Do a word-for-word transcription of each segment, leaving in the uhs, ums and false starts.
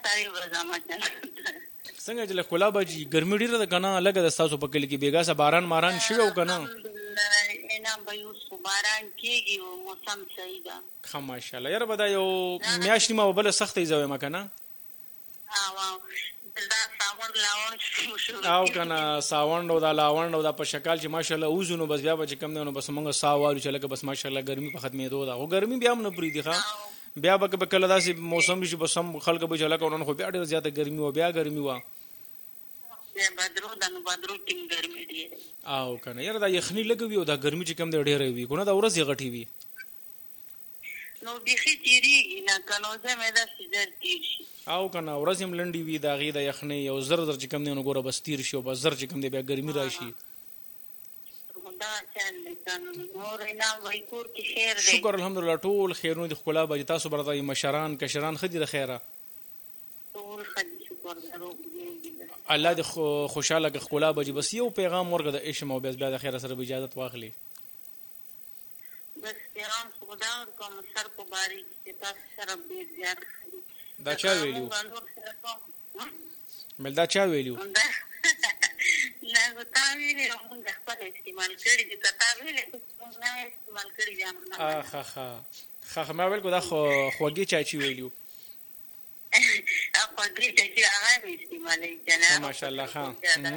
ساري وزامه څنګه چې ښکلا باجی ګرمي ډیره ده کنه لګه د تاسو په کلی کې بیګا سه باران ماران شوی او کنه اینا به یو باران کېږي او موسم صحیح ده ښه ماشاءالله یاره به دا یو میاشت نیمه بله سخته ایزوی ما کنه او کنه ساوند او دا لاوند او دا په شکل چې ماشاءالله اوزونو بس بیا به چې کم دی نو بس مونږ سا والو چې لکه بس ماشاءالله ګرمي په ختمېدو ده خو ګرمي بیا هم نه پرېږدي ښه بیا به که کله داسې موسم شي بس هم خلک به چې لکه نن خو بیا ډېره زیاته ګرمي وه بیا ګرمي وه او کنه یاره دا یخني لږه وي او دا ګرمي چې کم دی ډېره وي که نه دا ورځ یې غټې وي نو بیخي تیریږي نه که نو زه مې داسې زر تیر شي او کنه ورځ هم لنډې وي د هغې د یخنۍ او زر زر چې کم دی نو ګوره بس تیر شي او بس زر چې کم دی بیا ګرمي راشي شکر الحمدلله ټول خیرونه دي ښکلا به تاسو به راته مشران کشران ښه دي د خیره الله دې خوشحاله که ښکلا به بس یو پیغام ورکړه د عشم او بیا د خیره سره به اجازت واخلي بس پیغام خدا کوم سر په باری چې تاسو سره به زیات دا چا ویلو مل دا چا ویلو نه تا ویلې موږ خپل استعمال کړی دي تا ویلې موږ نه استعمال کړی دي اه ها ها ها ما ویل کو دا خو خوږی چا چی ویلو خوږی چې هغه استعمالي جنا ماشاءالله ها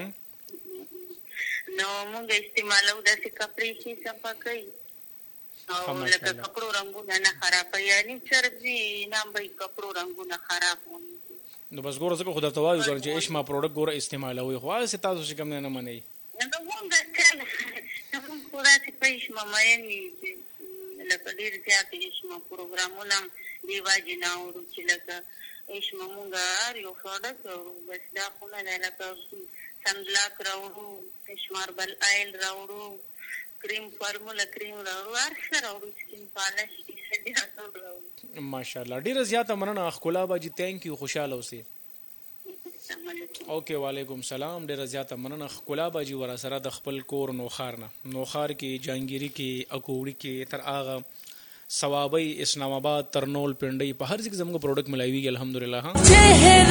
نو موږ استعمالو د څه کپړې شي صفه کوي او لکه کپړو رنگونه نه خراب یعنی چربي نه به کپړو رنگونه خراب وي نو بس ګوره ځکه خو درته وایو ګوره چې عشما پروډکټ ګوره استعمالوي خو هسې تاسو چې کوم نه منئ نو مونږ کله موږ خو داسې په عشما مین لکه ډېر زیات عشما پروګرامونه دې واجب نه اورو چې لکه عشما مونږ هر یو پروډکټ اورو بس دا خو نه دی لکه سنبلاک راوړو عشما هربل آیل راوړو کریم فارمولا کریم راوړو هر څه راوړو سکین پالش ماشاءالله ډیره زیاته مننه ښکلا باجی تhank you خوشاله اوسئ اوکې وعلیکم سلام ډیره زیاته مننه ښکلا باجی ورا سره د خپل کور نوخار نه نوخار کې جانګيري کې اکوړي کې تر اغه ثوابي اسلام آباد ترنول پنډي په هر ځای کې زموږ پروډکټ ملایوي الحمدلله